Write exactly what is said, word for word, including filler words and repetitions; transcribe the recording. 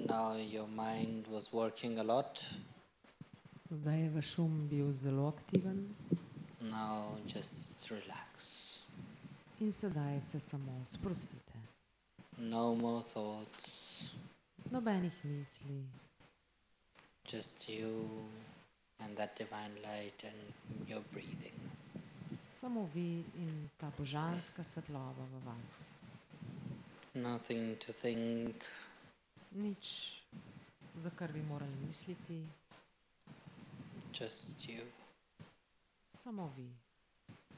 Now your mind was working a lot. Zdaj je vaš um bil zelo aktiven. Now just relax. In sedaj se samo sprostite. No more thoughts. Nobenih misli. Just you and that divine light and your breathing. Samo vi in ta božanska svetloba v vas. Nothing to think. Nič, za kar bi morali misliti. Just you. Samo vi.